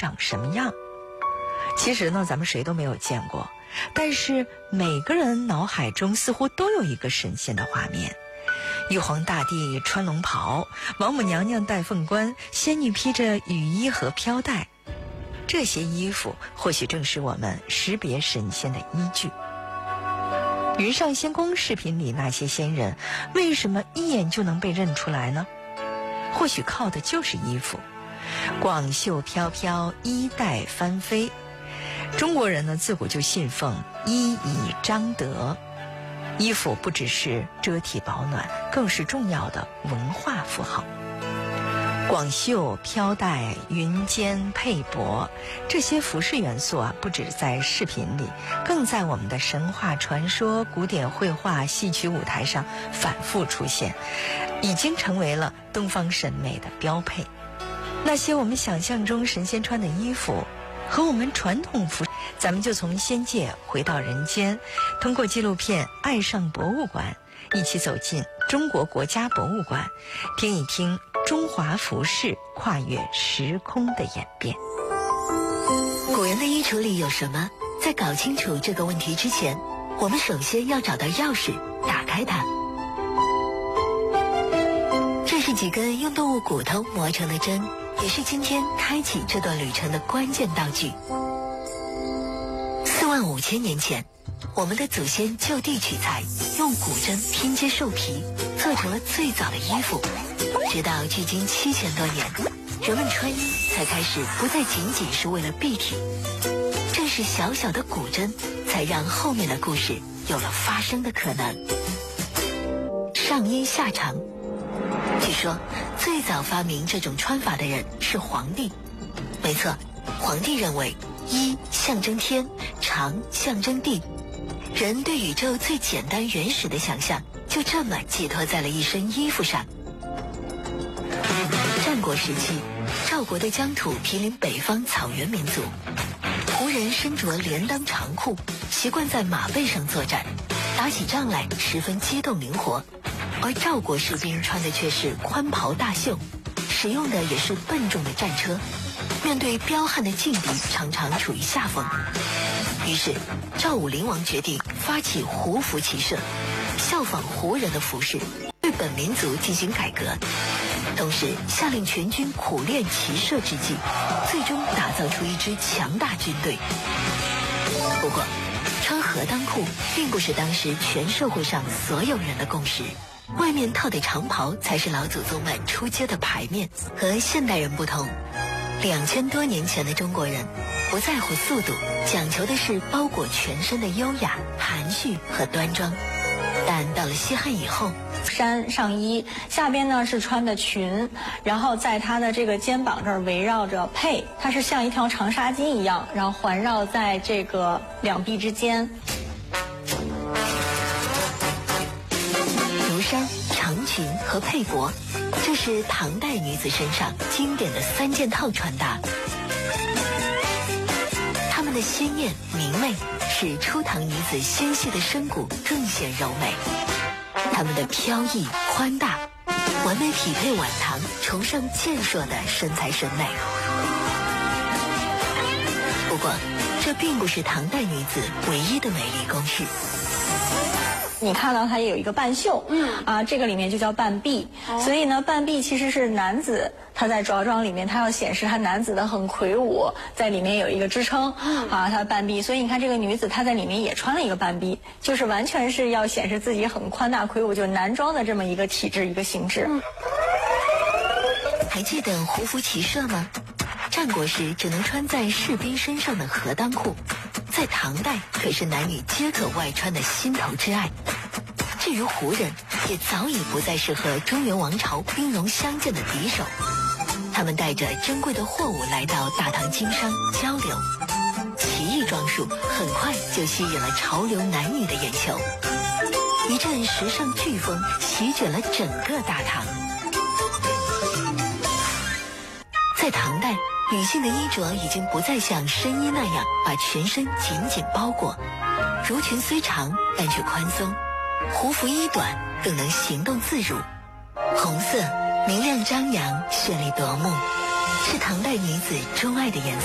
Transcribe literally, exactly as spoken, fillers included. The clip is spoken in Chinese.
长什么样。其实呢，咱们谁都没有见过，但是每个人脑海中似乎都有一个神仙的画面。玉皇大帝穿龙袍，王母娘娘戴凤冠，仙女披着雨衣和飘带。这些衣服或许正是我们识别神仙的依据。云上仙宫视频里那些仙人，为什么一眼就能被认出来呢？或许靠的就是衣服，广袖飘飘，衣带翻飞。中国人呢，自古就信奉衣以彰德，衣服不只是遮体保暖，更是重要的文化符号。广袖、飘带、云肩、佩帛，这些服饰元素啊，不止在饰品里，更在我们的神话传说、古典绘画、戏曲舞台上反复出现，已经成为了东方审美的标配。那些我们想象中神仙穿的衣服，和我们传统服，咱们就从仙界回到人间，通过纪录片《爱上博物馆》，一起走进中国国家博物馆，听一听中华服饰跨越时空的演变。 古人的衣橱里有什么？在搞清楚这个问题之前，我们首先要找到钥匙，打开它。这是几根用动物骨头磨成的针，也是今天开启这段旅程的关键道具。四万五千年前，我们的祖先就地取材，用骨针拼接兽皮，做成了最早的衣服。直到距今七千多年，人们穿衣才开始不再仅仅是为了蔽体。正是小小的骨针，才让后面的故事有了发生的可能。上衣下长，据说最早发明这种穿法的人是皇帝。没错，皇帝认为衣象征天，长象征地，人对宇宙最简单原始的想象就这么寄托在了一身衣服上。战国时期，赵国的疆土毗邻北方草原民族，胡人身着连裆长裤，习惯在马背上作战，打起仗来十分机动灵活，而赵国士兵穿的却是宽袍大袖，使用的也是笨重的战车，面对彪悍的劲敌常常处于下风。于是赵武灵王决定发起胡服骑射，效仿胡人的服饰，对本民族进行改革，同时下令全军苦练骑射之技，最终打造出一支强大军队。不过穿河裆裤并不是当时全社会上所有人的共识，外面套的长袍才是老祖宗们出街的牌面。和现代人不同，两千多年前的中国人不在乎速度，讲求的是包裹全身的优雅、含蓄和端庄。但到了西汉以后， 衫上衣，下边呢是穿的裙，然后在它的这个肩膀这儿围绕着佩，它是像一条长纱巾一样，然后环绕在这个两臂之间。 如衫、长裙和佩帛，这是唐代女子身上经典的三件套穿搭。她们的鲜艳明媚，使初唐女子纤细的身骨更显柔美。她们的飘逸宽大，完美匹配晚唐崇尚健硕的身材审美。不过，这并不是唐代女子唯一的美丽公式。 你看到它也有一个半袖，嗯啊，这个里面就叫半臂，哦、所以呢，半臂其实是男子他在着装里面，他要显示他男子的很魁梧，在里面有一个支撑，嗯、啊，他的半臂。所以你看这个女子她在里面也穿了一个半臂，就是完全是要显示自己很宽大魁梧，就是男装的这么一个体质一个形制。嗯、 还记得胡服骑射吗？战国时只能穿在士兵身上的河裆裤，在唐代可是男女皆可外穿的心头之爱。至于胡人，也早已不再是和中原王朝兵戎相见的敌手，他们带着珍贵的货物来到大唐经商交流，奇异装束很快就吸引了潮流男女的眼球，一阵时尚飓风席卷了整个大唐。在唐代，女性的衣着已经不再像深衣那样把全身紧紧包裹，襦裙虽长但却宽松，胡服衣短更能行动自如。红色明亮张扬，绚丽夺目，是唐代女子钟爱的颜色。